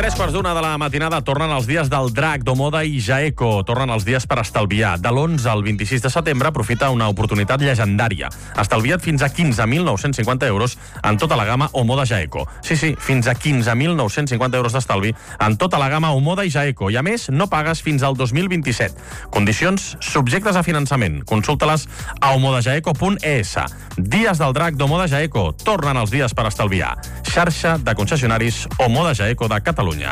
3:15 de la matinada tornen els dies del Drac, d'Omoda i Jaeco. Tornen els dies per estalviar. De l'11 al 26 de setembre aprofita una oportunitat llegendària. Estalvia't fins a 15.950 euros en tota la gamma Omoda Jaeco. Sí, fins a 15.950 euros d'estalvi en tota la gamma Omoda i Jaeco. I a més, no pagues fins al 2027. Condicions subjectes a finançament. Consulta-les a omodajaeco.es. Dies del Drac d'Omoda Jaeco. Tornen els dies per estalviar. Xarxa de concessionaris Omoda Jaeco de Catalunya.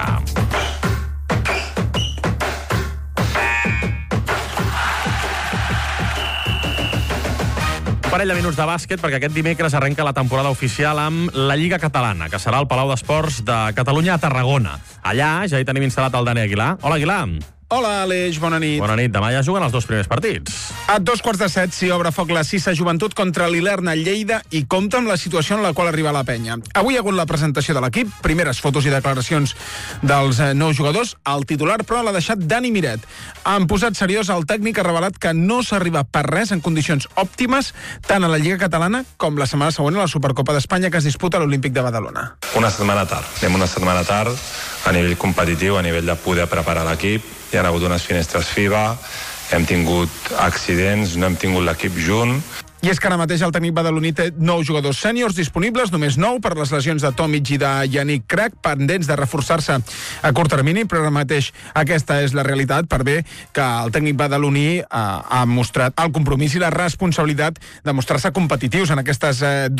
Un parell de minuts de bàsquet, perquè aquest dimecres arrenca la temporada oficial amb la Lliga Catalana, que serà al Palau d'Esports de Catalunya a Tarragona. Allà ja hi tenim instal·lat el Dani Aguilar. Hola, Aguilar. Hola, Aleix, bona nit. Bona nit. Demà ja juguen els dos primers partits. A 2:15 s'hi obre foc la Cissa Joventut contra l'Ilerna Lleida i compta amb la situació en la qual arriba la penya. Avui hi ha hagut la presentació de l'equip, primeres fotos i declaracions dels nous jugadors. El titular, però, l'ha deixat Dani Miret. En posat seriós, el tècnic ha revelat que no s'arriba per res en condicions òptimes tant a la Lliga Catalana com la setmana següent a la Supercopa d'Espanya que es disputa a l'Olímpic de Badalona. Una setmana tard. Anem una setmana tard a nivell competitiu, a nivell de poder preparar l'equip. Hi ha hagut unes finestres FIBA, hem tingut accidents, no hem tingut l'equip junt. I és que ara mateix el tècnic badaloní té 9 jugadors sèniors disponibles, només 9 per les lesions de Tomic i de Yannick Crac, pendents de reforçar-se a curt termini, però ara mateix aquesta és la realitat, per bé que el tècnic badaloní ha mostrat el compromís i la responsabilitat de mostrar-se competitius en aquests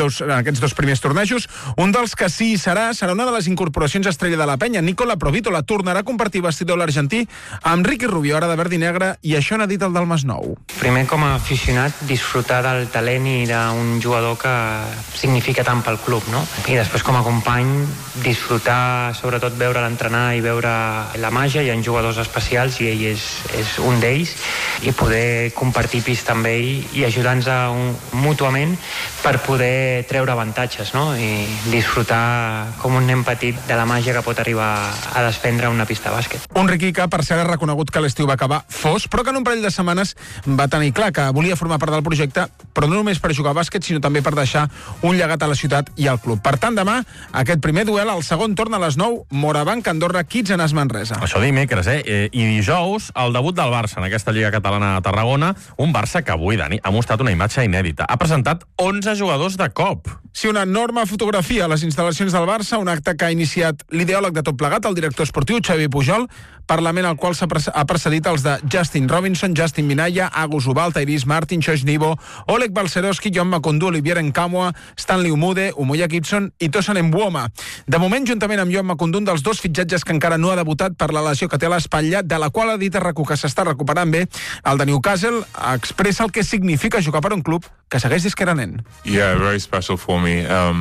dos primers tornejos. Un dels que sí serà una de les incorporacions estrella de la penya. Nicola Provítola tornarà a compartir vestidor l'argentí amb Ricky Rubio, ara de verd i negre, i això n'ha dit el del Masnou. Primer, com a aficionat, disfrutar del talent i d'un jugador que significa tant pel club, no? I després, com a company, disfrutar, sobretot veure l'entrenar i veure la màgia. Hi ha jugadors especials i ell és un d'ells, i poder compartir pista amb ell i ajudar-nos mútuament per poder treure avantatges, no? I disfrutar com un nen petit de la màgia que pot arribar a desprendre una pista de bàsquet. Un Riqui que, per cert, ha reconegut que l'estiu va acabar fos, però que en un parell de setmanes va tenir clar que volia formar part del projecte, però no només per jugar a bàsquet, sinó també per deixar un llegat a la ciutat i al club. Per tant, demà, aquest primer duel, el segon torna a les 9, Morabanc, Andorra, Kitchener, Manresa. Això dimecres, I dijous, el debut del Barça en aquesta Lliga Catalana a Tarragona, un Barça que avui, Dani, ha mostrat una imatge inèdita. Ha presentat 11 jugadors de cop. Sí, una enorme fotografia a les instal·lacions del Barça, un acte que ha iniciat l'ideòleg de tot plegat, el director esportiu Xavi Pujol, parlament al qual ha precedit els de Justin Robinson, Justin Minaya, Agus Ubal, Tyrese Martin, Josh Nibo, Oleg Balcerowski, John Makondu, Olivier Nkamwa, Stanley Umude, Umoja Gibson i Tosan Mbuoma. De moment, juntament amb John Makondu, un dels dos fitxatges que encara no ha debutat per la lesió que té a l'espatlla, de la qual ha dit a RACU que s'està recuperant bé, el de Newcastle expressa el que significa jugar per un club que segueix discrenent. Yeah, very special for me.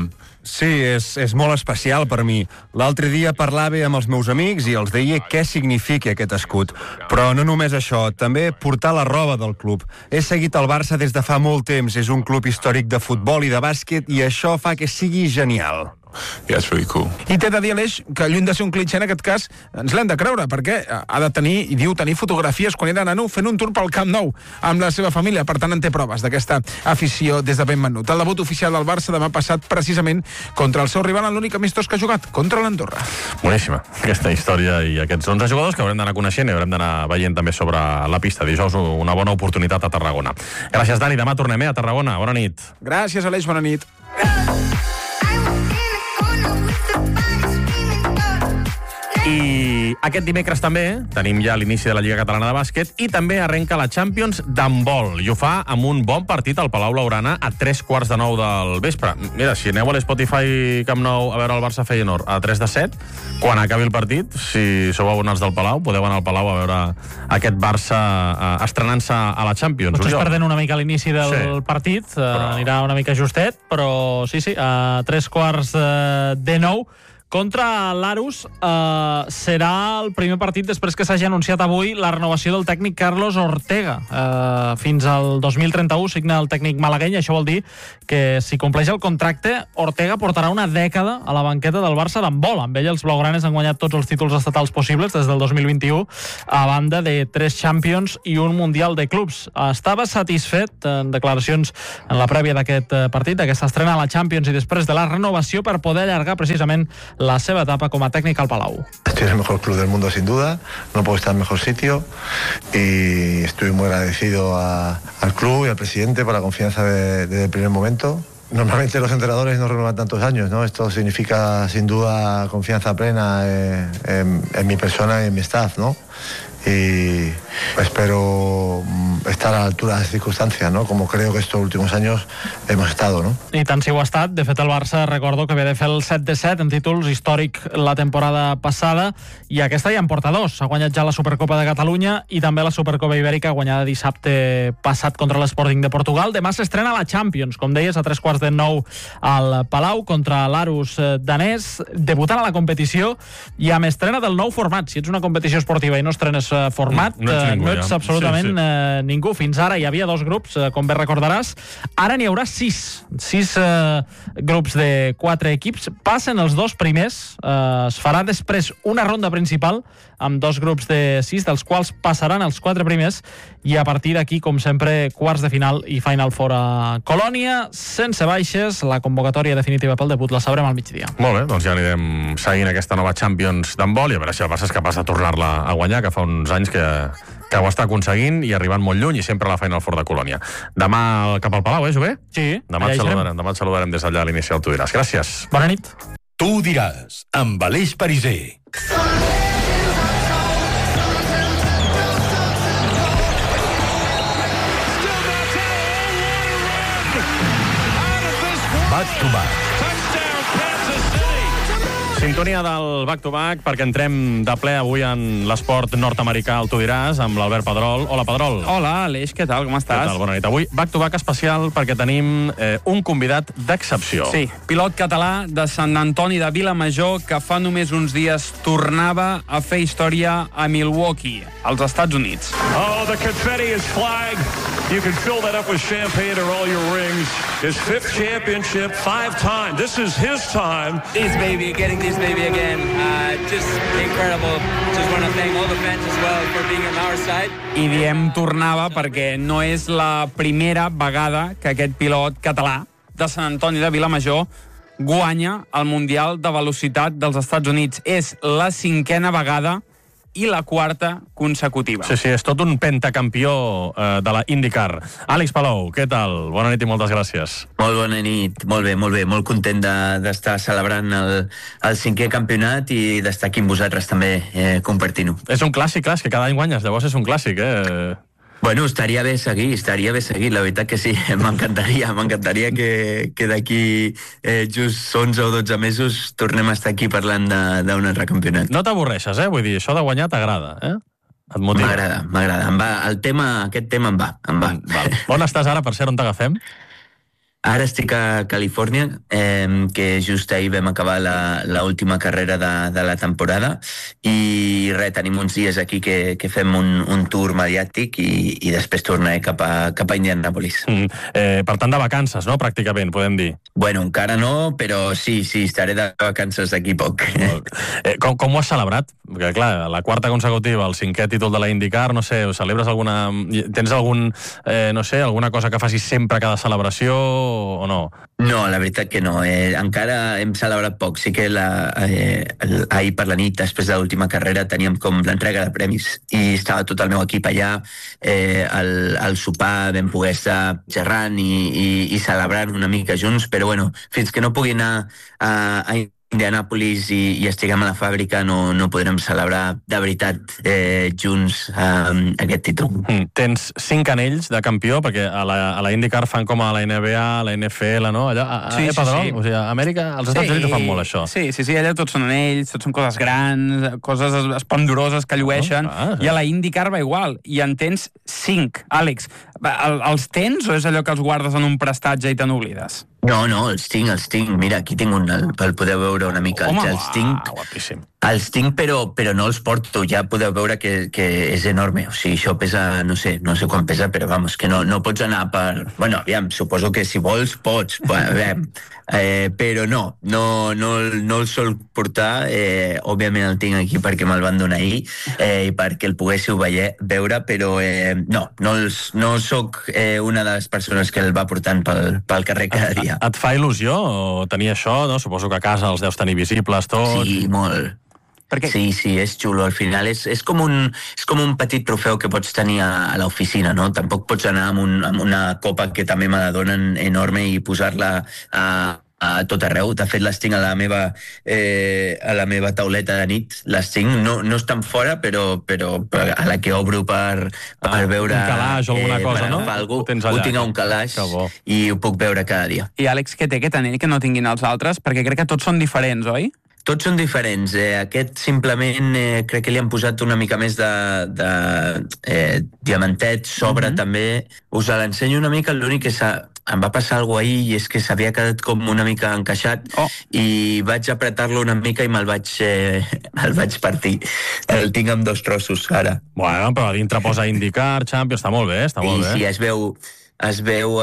Sí, és molt especial per mi. L'altre dia parlava amb els meus amics i els deia què significa aquest escut. Però no només això, també portar la roba del club. He seguit el Barça des de fa molt temps. És un club històric de futbol i de bàsquet i això fa que sigui genial. Yeah, it's really cool. I t'he de dir, Aleix, que lluny de ser un clitxer, en aquest cas, ens l'hem de creure, perquè ha de tenir, i diu tenir fotografies quan era nano fent un tour pel Camp Nou amb la seva família. Per tant, en té proves d'aquesta afició des de ben menut. El debut oficial del Barça demà passat precisament contra el seu rival en l'únic amistós que ha jugat, contra l'Andorra. Boníssima, aquesta història i aquests 11 jugadors que haurem d'anar coneixent i haurem d'anar veient també sobre la pista. Dijous una bona oportunitat a Tarragona. Gràcies, Dani. Demà tornem a Tarragona. Bona nit. Gràcies, Aleix. Bona nit. I aquest dimecres també tenim ja l'inici de la Lliga Catalana de Bàsquet i també arrenca la Champions d'handbol. I ho fa amb un bon partit al Palau Blaugrana a 9:03 del vespre. Mira, si aneu a l'Spotify Camp Nou a veure el Barça Feyenoord a 3:07, quan acabi el partit, si sou abonats del Palau, podeu anar al Palau a veure aquest Barça estrenant-se a la Champions. Potser es perdent una mica a l'inici del partit, anirà una mica justet, però sí, a 9:03 contra l'Arus. Serà el primer partit després que s'hagi anunciat avui la renovació del tècnic Carlos Ortega. Fins al 2031 signa el tècnic malagueny. Això vol dir que si compleix el contracte, Ortega portarà una dècada a la banqueta del Barça d'handbol. Amb ell els blaugranes han guanyat tots els títols estatals possibles des del 2021, a banda de 3 Champions i un Mundial de Clubs. Estava satisfet en declaracions en la prèvia d'aquest partit, d'aquesta estrena a la Champions i després de la renovació, per poder allargar precisament la seva etapa com a tècnic al Palau. Estoy en el mejor club del mundo sin duda, no puedo estar en mejor sitio y estoy muy agradecido al club y al presidente por la confianza desde el primer momento. Normalmente los entrenadores no renuevan tantos años, ¿no? Esto significa sin duda confianza plena en mi persona y en mi staff, ¿no? Y espero estar a la altura de las circunstancias, ¿no? Como creo que estos últimos años hemos estado, ¿no? I tant si ho ha estat. De fet, el Barça, recordo que ve de fer el 7-7 en títols, històric la temporada passada, i aquesta ja en porta 2. Ha guanyat ja la Supercopa de Catalunya i també la Supercopa Ibèrica, guanyada dissabte passat contra l'Sporting de Portugal. Demà s'estrena la Champions, com deies, a 3:15 al Palau, contra l'Arus danès, debutant a la competició i amb estrena del nou format. Si ets una competició esportiva i no estrenes format, no ets absolutament ningú. Fins ara hi havia 2 grups, com bé recordaràs. Ara n'hi haurà 6 grups de 4 equips. Passen els 2 primers. Es farà després una ronda principal amb 2 grups de 6, dels quals passaran els 4 primers, i a partir d'aquí, com sempre, quarts de final i Final Four a Colònia, sense baixes. La convocatòria definitiva pel debut la sabrem al migdia. Molt bé, doncs ja anirem seguint aquesta nova Champions d'handbol i a veure si el Barça és capaç de tornar-la a guanyar, que fa uns anys que ho està aconseguint i arribant molt lluny, i sempre a la Final Four de Colònia. Demà cap al Palau, Jové? Sí, demà et saludarem des d'allà a l'inici del Tu diràs. Gràcies. Bona nit. Tu diràs, amb Aleix Pariser. Back to back. Sintonia del Back to Back, perquè entrem de ple avui en l'esport nord-americà, el Tu diràs, amb l'Albert Pedrol. Hola, Pedrol. Hola, Aleix, què tal? Com estàs? Què tal? Bona nit. Avui, Back to Back especial, perquè tenim un convidat d'excepció. Sí, pilot català de Sant Antoni de Vilamajor, que fa només uns dies tornava a fer història a Milwaukee, als Estats Units. Oh, the confetti is flying. You can fill that up with champagne or all your rings. His 5th championship, 5 times. This is his time. This baby, getting this baby again. Just incredible. Just want to thank all the fans as well for being on our side. I diem tornava perquè no és la primera vegada que aquest pilot català de Sant Antoni de Vilamajor guanya el Mundial de Velocitat dels Estats Units. És la 5a vegada i la 4a consecutiva. Sí, és tot un pentacampió de la IndyCar. Àlex Palou, què tal? Bona nit i moltes gràcies. Molt bona nit, molt bé. Molt content d'estar celebrant el 5è campionat i d'estar aquí amb vosaltres també compartint-ho. És un clàssic, clar, és que cada any guanyes, llavors és un clàssic, Bueno, estaria bé seguir, la veritat que sí, m'encantaria que d'aquí just 11 o 12 mesos tornem a estar aquí parlant d'un altre campionat. No t'avorreixes, Vull dir, això de guanyar t'agrada, Et motiva? M'agrada, aquest tema em va. Val. On estàs ara, per cert, on t'agafem? Ara estic a Califòrnia, que just ahir vam acabar l'última carrera de la temporada, i tenim uns dies aquí que fem un tour mediàtic i després tornaré cap a Indianapolis. Per tant, de vacances, no?, pràcticament, podem dir. Bueno, encara no, però sí, estaré de vacances d'aquí poc. Com ho has celebrat? Perquè, clar, la 4a consecutiva, el 5è títol de la IndyCar, no sé, celebres alguna... Tens alguna cosa que facis sempre a cada celebració o no? No, la veritat que no. Encara hem celebrat poc. Sí que ahir per la nit, després de l'última carrera, teníem com l'entrega de premis i estava tot el meu equip allà. Al sopar vam poder estar xerrant i celebrant una mica junts, però bueno, fins que no pugui anar a Indianapolis i estiguem a la fàbrica no podrem celebrar de veritat junts aquest títol. Tens 5 anells de campió, perquè a la IndyCar fan com a la NBA, a la NFL, no? Allà, sí. O sigui, a Amèrica, als Estats Units ho fan molt, això. Sí, allà tots són anells, tots són coses grans, coses esplendoroses que llueixen, i a la IndyCar va igual, i en tens 5. Àlex, els tens o és allò que els guardes en un prestatge i te n'oblides? No, els tinc. Mira, aquí tinc un, el podeu veure una mica. Home, els tinc, guapíssim. Els tinc, però no els porto. Ja podeu veure que és enorme. O sigui, això pesa, no sé quan pesa, però vamos, que no pots anar per... Bueno, aviam, suposo que si vols pots, però no el sol portar. Òbviament el tinc aquí perquè me'l van donar ahir i perquè el poguéssiu veure, però no els sóc una de les persones que el va portant pel carrer cada dia. Et fa il·lusió tenir això, no? Suposo que a casa els deus tenir visibles tots. Sí, molt. Perquè... Sí, és xulo. Al final és com un petit trofeu que pots tenir a l'oficina, no? Tampoc pots anar amb una copa que també me la donen enorme i posar-la a tot arreu. De fet, les tinc a la meva tauleta de nit. Les tinc, no estan fora, però a la que obro per veure... Un calaix o alguna cosa, no? Ho tinc a un calaix i ho puc veure cada dia. I Àlex, què té aquest anell que no tinguin els altres? Perquè crec que tots són diferents, oi? Tots són diferents. Aquest simplement crec que li han posat una mica més de diamantet sobre també. Us l'ensenyo una mica, l'únic que em va passar alguna cosa ahir i és que s'havia quedat com una mica encaixat i vaig apretar-lo una mica i el vaig partir. El tinc amb 2 trossos ara. Bueno, però a dintre posa IndyCar, Champions, està molt bé, està molt bé. Sí, es veu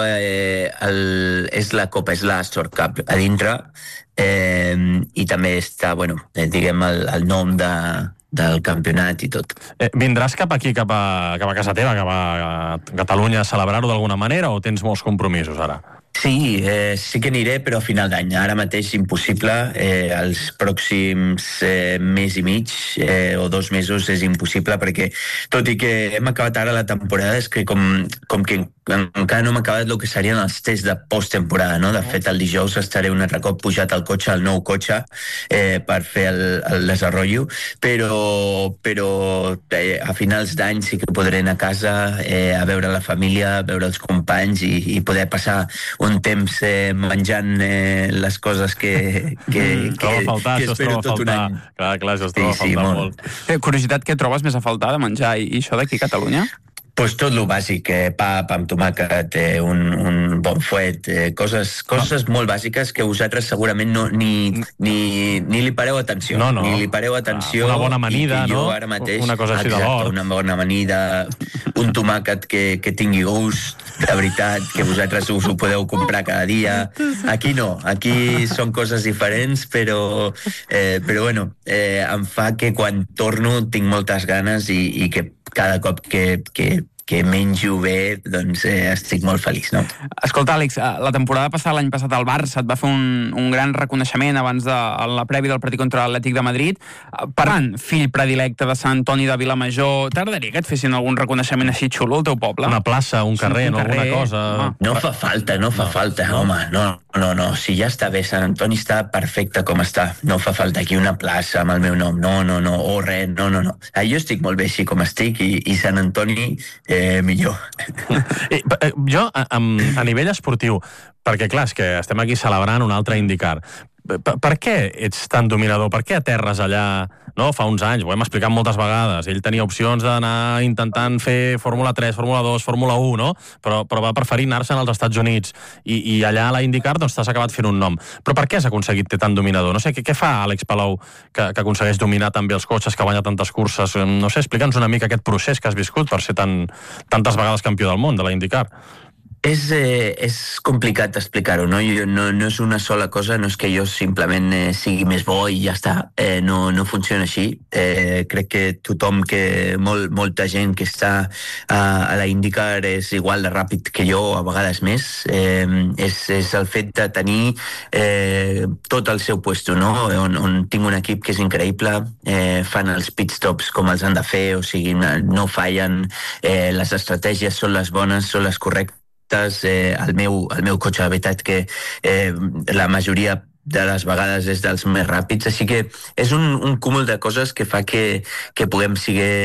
és la Copa, és l'Astor Cup a dintre, i també està, diguem, el nom del campionat i tot. Vindràs cap aquí, cap a casa teva, cap a Catalunya, a celebrar-ho d'alguna manera, o tens molts compromisos ara? Sí, sí que aniré, però a final d'any. Ara mateix impossible. Els pròxims mes i mig o 2 mesos és impossible, perquè tot i que hem acabat ara la temporada, és que com que encara no hem acabat el que serien els tests de posttemporada, no? De fet, el dijous estaré un altre cop pujat al cotxe, al nou cotxe, per fer el desenrotllo, però a finals d'any sí que podré anar a casa a veure la família, a veure els companys i poder passar un temps menjant les coses que espero tot un any. Clar, això es troba a faltar molt. Curiositat, què trobes més a faltar de menjar i això d'aquí a Catalunya? Pues tot lo bàsic, pa amb tomàquet, un bon fuet, coses molt bàsiques que vosaltres segurament ni li pareu atenció. No. Ni li pareu atenció. Una bona amanida, no? Ara mateix, una cosa així de l'or. Una bona amanida, un tomàquet que tingui gust, de veritat, que vosaltres us ho podeu comprar cada dia. Aquí no, aquí són coses diferents, però bueno, em fa que quan torno tinc moltes ganes i que cada cop que menjo bé, doncs estic molt feliç, no? Escolta, Àlex, la temporada passada, l'any passat, el Barça et va fer un gran reconeixement abans de la prèvia del partit contra l'Atlètic de Madrid. Parlant, fill predilecte de Sant Antoni de Vilamajor, t'agradaria que et fessin algun reconeixement així xulo al teu poble? Una plaça, un carrer, alguna cosa... No fa falta, home, no, si ja està bé, Sant Antoni està perfecte com està, no fa falta aquí una plaça amb el meu nom, no, o res, no. Jo estic molt bé així com estic i Sant Antoni millor. Jo, a nivell esportiu, perquè clar, és que estem aquí celebrant un altre IndyCar, per què ets tan dominador? Per què aterres allà, no? Fa uns anys, ho hem explicat moltes vegades, ell tenia opcions d'anar intentant fer Fórmula 3, Fórmula 2, Fórmula 1, no? Però va preferir anar-se'n als Estats Units i allà a la IndyCar doncs t'has acabat fent un nom. Però per què has aconseguit ser tan dominador? No sé, què fa Àlex Palou que aconsegueix dominar també els cotxes, que guanya tantes curses? No sé, explica'ns una mica aquest procés que has viscut per ser tantes vegades campió del món de la IndyCar. És complicat explicar-ho, no? No és una sola cosa, no és que jo simplement sigui més bo i ja està. No funciona així. Crec que tothom, molta gent que està a la IndyCar és igual de ràpid que jo, a vegades més. És el fet de tenir tot el seu puesto, no? On tinc un equip que és increïble, fan els pit stops com els han de fer, o sigui, no fallen, les estratègies són les bones, són les correctes. El meu cotxe, la veritat que la majoria de les vegades és dels més ràpids, així que és un cúmul de coses que fa que podem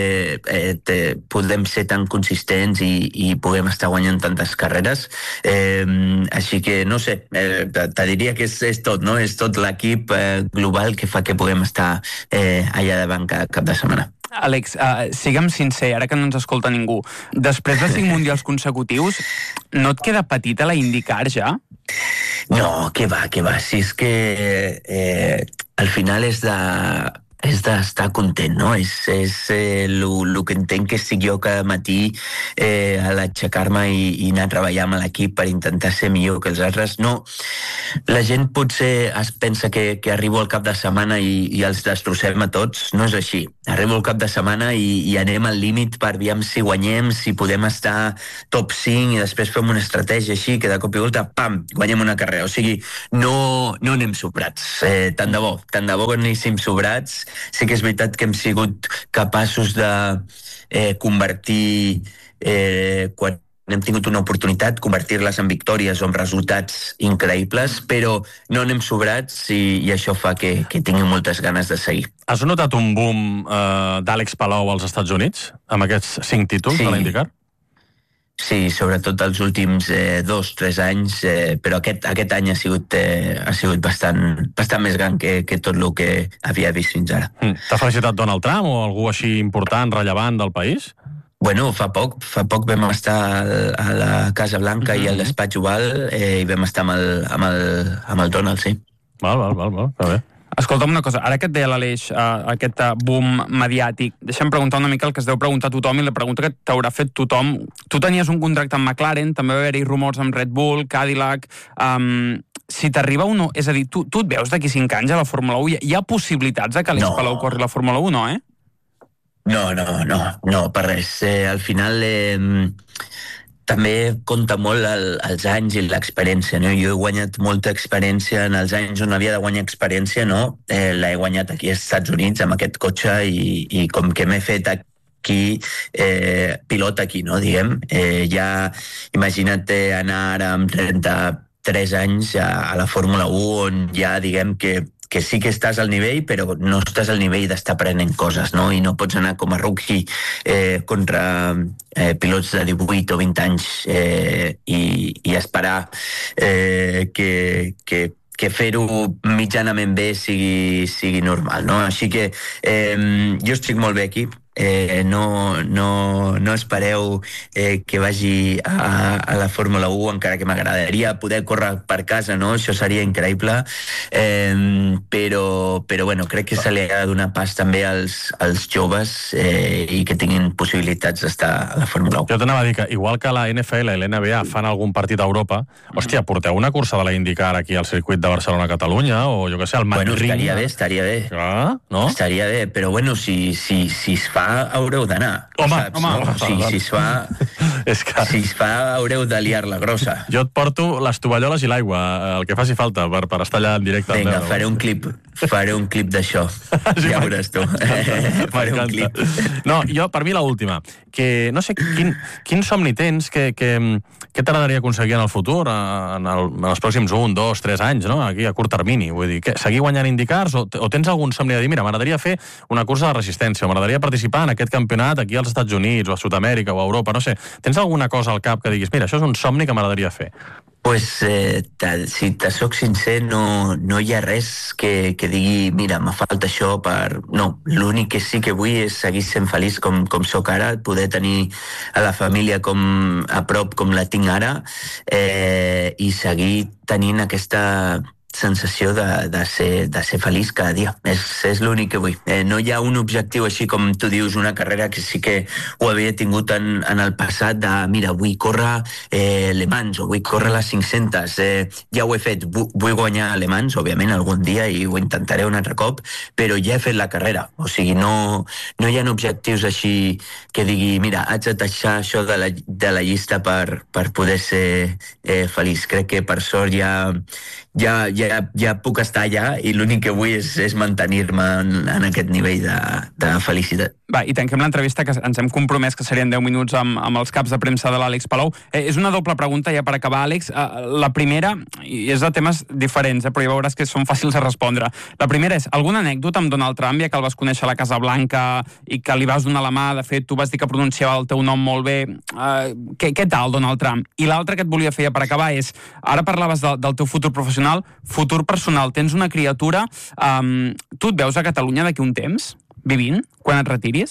ser tan consistents i puguem estar guanyant tantes carreres, així que no sé, te diria que és tot, no? És tot l'equip global que fa que puguem estar allà davant cada cap de setmana. Àlex, sigue'm sincer, ara que no ens escolta ningú, després de 5 mundials consecutius, no et queda petita la IndyCar ja? No, què va, si és que al final és d'estar content, no? És el que entenc que estic jo cada matí a l'aixecar-me i anar a treballar amb l'equip per intentar ser millor que els altres. No, la gent potser es pensa que arribo al cap de setmana i els destrossem a tots. No és així. Arribo al cap de setmana i anem al límit per aviam si guanyem, si podem estar top 5 i després fem una estratègia així que de cop i volta, pam, guanyem una carrera. O sigui, no anem sobrats. Tant de bo que anéssim sobrats. Sí que és veritat que hem sigut capaços de convertir, quan hem tingut una oportunitat, convertir-les en victòries o en resultats increïbles, però no anem sobrats i això fa que tingui moltes ganes de seguir. Has notat un boom d'Àlex Palou als Estats Units, amb aquests 5 títols de l'IndyCar? Sí, sobretot els últims 2-3 anys, però aquest any ha sigut bastant més gran que tot el que havia vist fins ara. T'ha felicitat Donald Trump o algú així important, rellevant del país? Bueno, fa poc vam estar a la Casa Blanca i al despatx Oval i vam estar amb el Donald, sí. Val, està bé. Escolta'm una cosa, ara que et deia l'Aleix, aquest boom mediàtic, deixa'm preguntar una mica el que es deu preguntar a tothom i la pregunta que t'haurà fet tothom. Tu tenies un contracte amb McLaren, també va haver-hi rumors amb Red Bull, Cadillac... Si t'arriba uno... És a dir, tu et veus d'aquí 5 anys a la Fórmula 1? Hi ha possibilitats que Àlex Palou corri la Fórmula 1, no, No, per res. Al final també compta molt els anys i l'experiència, no? Jo he guanyat molta experiència en els anys on havia de guanyar experiència, no? L'he guanyat aquí als Estats Units amb aquest cotxe i com que m'he fet aquí, pilot aquí, no? Diguem, ja imagina't anar ara amb 33 anys a la Fórmula 1 on ja diguem que sí que estàs al nivell, però no estàs al nivell d'estar aprenent coses, no? I no pots anar com a rookie contra pilots de 18 o 20 anys i esperar que fer-ho mitjanament bé sigui normal, no? Així que jo estic molt bé aquí. No espereu que vagi a la Fórmula 1, encara que m'agradaria poder córrer per casa, no? Això seria increïble, però bueno, crec que se li ha de donar pas també als joves i que tinguin possibilitats d'estar a la Fórmula 1. Jo t'anava a dir que, igual que la NFL i l'NBA fan algun partit a Europa, hòstia, porteu una cursa de la IndyCar aquí al circuit de Barcelona-Catalunya, o jo què sé, al Madrid... Bueno, estaria bé. No? Estaria bé, però bueno, si es fa haureu d'anar. Si es fa haureu de liar-la grossa. Jo et porto les tovalloles i l'aigua, el que faci falta per estar allà en directe. Vinga, faré un clip d'això. Ja veuràs tu. Faré un clip. No, jo, per mi, l'última, que no sé quin somni tens, què t'agradaria aconseguir en el futur, en els pròxims 1, 2, 3 anys, no? Aquí a curt termini, vull dir, seguir guanyant IndyCars o tens algun somni de dir, mira, m'agradaria fer una cursa de resistència o m'agradaria participar en aquest campionat aquí als Estats Units o a Sud-amèrica o a Europa, no sé. Tens alguna cosa al cap que diguis, mira, això és un somni que m'agradaria fer? Pues, si te soc sincer, no hi ha res que digui, mira, me falta això per... No, l'únic que sí que vull és seguir sent feliç com sóc ara, poder tenir a la família a prop com la tinc ara i seguir tenint aquesta sensació de ser feliç cada dia. És l'únic que vull. No hi ha un objectiu així com tu dius, una carrera que sí que ho havia tingut en el passat de, mira, vull córrer Le Mans o vull córrer les 500. Ja ho he fet. Vull guanyar Le Mans, òbviament, algun dia i ho intentaré un altre cop, però ja he fet la carrera. O sigui, no hi ha objectius així que digui, mira, haig de deixar això de la llista per poder ser feliç. Crec que per sort ja puc estar allà i l'únic que vull és mantenir-me en aquest nivell de felicitat. Va, i tanquem l'entrevista, que ens hem compromès que serien 10 minuts amb els caps de premsa de l'Àlex Palou. És una doble pregunta ja per acabar, Àlex. La primera, i és de temes diferents, però ja veuràs que són fàcils de respondre. La primera és, alguna anècdota amb Donald Trump, ja que el vas conèixer a la Casa Blanca i que li vas donar la mà, de fet, tu vas dir que pronunciava el teu nom molt bé. Què tal, Donald Trump? I l'altra que et volia fer ja per acabar és, ara parlaves del teu futur professional, futur personal, tens una criatura, tu et veus a Catalunya d'aquí un temps, vivint, quan et retiris?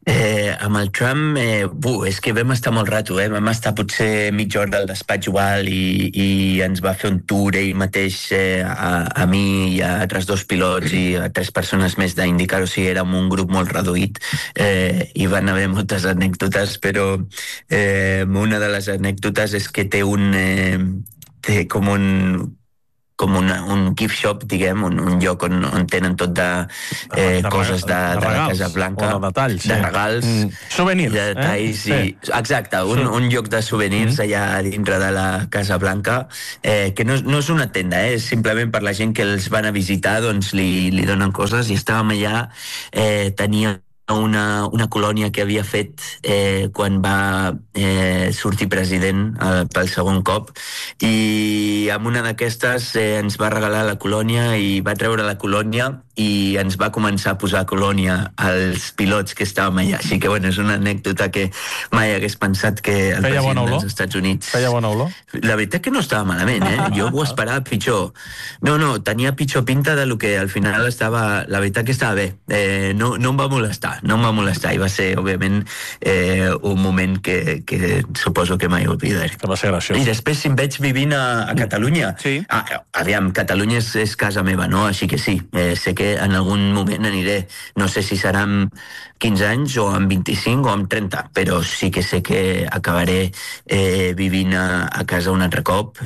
Amb el Trump, és que vam estar molt rato, vam estar potser mitja hora al despatx oval i ens va fer un tour ell mateix a mi i a altres 2 pilots i a 3 persones més d'IndyCar, o sigui, érem un grup molt reduït i van haver moltes anècdotes, però una de les anècdotes és que té com un gift shop, diguem, un lloc on tenen tot de coses de la Casa Blanca. O de detalls. De regals. Souvenirs. De detalls. Exacte, un lloc de souvenirs allà dintre de la Casa Blanca, que no és una tenda, és simplement per la gent que els van a visitar, doncs li donen coses, i estàvem allà, tenia una colònia que havia fet quan va sortir president pel segon cop, i amb una d'aquestes ens va regalar la colònia i va treure la colònia i ens va començar a posar colònia als pilots que estàvem allà. Així que, bueno, és una anècdota que mai hagués pensat que el president dels Estats Units... Feia bona olor? La veritat que no estava malament, Jo ho esperava pitjor. No, tenia pitjor pinta de lo que al final estava... La veritat que estava bé. No em va molestar, i va ser, òbviament, un moment que suposo que mai oblidaré. Que va ser graciós. I després, si em veig vivint a Catalunya... Sí. Aviam, Catalunya és casa meva, no? Així que sí, sé que en algun moment aniré. No sé si serà amb 15 anys o amb 25 o amb 30, però sí que sé que acabaré vivint a casa un altre cop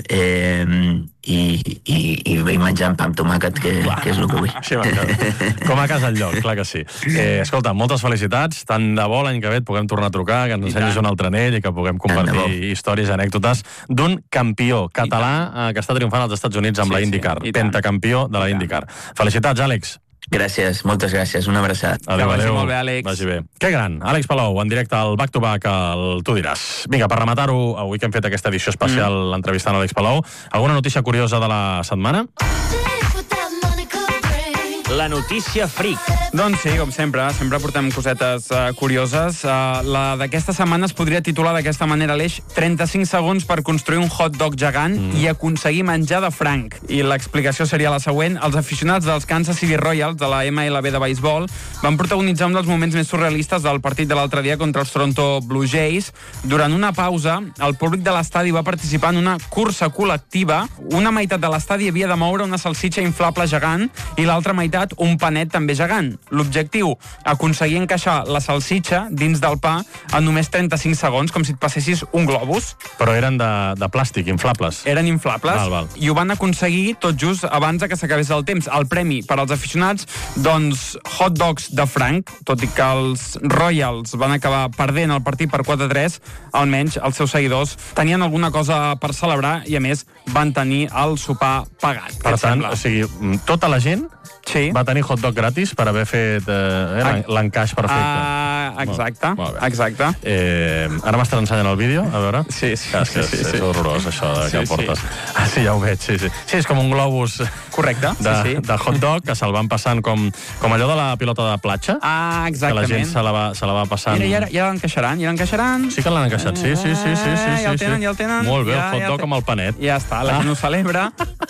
i menjant pa amb tomàquet, que és el que vull. Sí, com a casa al lloc, clar que sí. Escolta, moltes felicitats, tant de bo l'any que ve et puguem tornar a trucar, que ens ensenyis un altre anell i que puguem compartir històries i anècdotes d'un campió català que està triomfant als Estats Units amb la IndyCar, pentacampió de la IndyCar. Felicitats, Àlex. Gràcies, moltes gràcies, una abraçada. Adéu, vagi molt bé, Àlex. Vagi bé. Que gran, Àlex Palou, en directe al Back to Back, Tu diràs. Vinga, per rematar-ho, avui que hem fet aquesta edició especial entrevistant Àlex Palou, alguna notícia curiosa de la setmana? La notícia freak. Doncs sí, com sempre portem cosetes curioses. La d'aquesta setmana es podria titular d'aquesta manera l'eix 35 segons per construir un hot dog gegant i aconseguir menjar de franc. I l'explicació seria la següent. Els aficionats dels Kansas City Royals de la MLB de béisbol van protagonitzar un dels moments més surrealistes del partit de l'altre dia contra els Toronto Blue Jays. Durant una pausa, el públic de l'estadi va participar en una cursa col·lectiva. Una meitat de l'estadi havia de moure una salsitxa inflable gegant i l'altra meitat un panet també gegant. L'objectiu, aconseguir encaixar la salsitxa dins del pa en només 35 segons, com si et passessis un globus. Però eren de plàstic, inflables. Eren inflables, val. I ho van aconseguir tot just abans que s'acabés el temps. El premi per als aficionats, doncs, hot dogs de franc, tot i que els Royals van acabar perdent el partit per 4-3, almenys els seus seguidors tenien alguna cosa per celebrar i, a més, van tenir el sopar pagat. Per tant, o sigui, tota la gent va tenir hot dog gratis per haver fet l'encaix perfecte. Exacte. Ara m'estàs ensenyant el vídeo, a veure? Sí. És horrorós, això que portes. Sí, ja ho veig, sí. Sí, és com un globus de hot dog que se'l van passant com allò de la pilota de platja. Exactament. Que la gent se la va passant. Mira, ja l'encaixaran. Sí que l'han encaixat, sí. Ja el tenen. Molt bé, el hot dog amb el panet. Ja està, la gent ho celebra.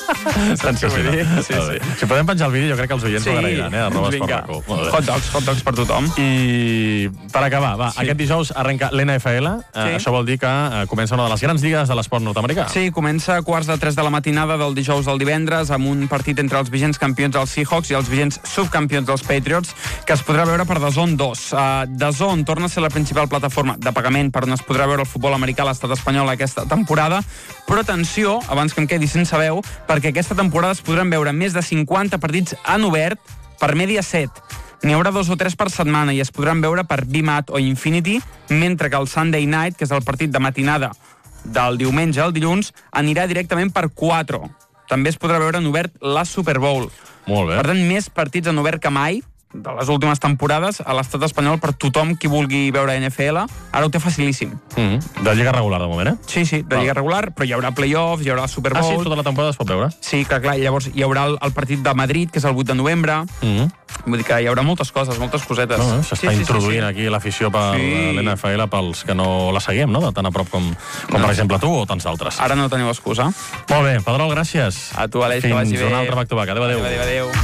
Si podem penjar el vídeo, jo crec que els oients ho agrairan, Vinga, hot dogs per tothom. I per acabar, aquest dijous arrenca l'NFL. Això vol dir que comença una de les grans lligues de l'esport nord-americà. Sí, comença a 2:45 de la matinada del dijous al divendres amb un partit entre els vigents campions dels Seahawks i els vigents subcampions dels Patriots, que es podrà veure per DAZN 2. DAZN torna a ser la principal plataforma de pagament per on es podrà veure el futbol americà a l'estat espanyol aquesta temporada, però atenció, abans que em quedi sense veu, perquè aquesta temporada es podran veure més de 50 partits en obert per Mediaset. N'hi haurà 2 o 3 per setmana i es podran veure per BMAT o Infinity, mentre que el Sunday Night, que és el partit de matinada del diumenge al dilluns, anirà directament per 4. També es podrà veure en obert la Super Bowl. Molt bé. Per tant, més partits en obert que mai de les últimes temporades a l'estat espanyol per tothom qui vulgui veure NFL. Ara ho té facilíssim. De lliga regular, de moment, Sí, de lliga regular, però hi haurà playoffs, hi haurà Super Bowl. Sí, tota la temporada es pot veure? Sí, clar, llavors hi haurà el partit de Madrid, que és el 8 de novembre. Vull dir que hi haurà moltes coses, moltes cosetes. S'està introduint aquí l'afició per l'NFL pels que no la seguim, no? De tan a prop com per exemple tu o tants altres. Ara no teniu excusa. Molt bé, Pedrol, gràcies. A tu, Aleix, que vagi bé. Fins un altre Back to Back. Adéu.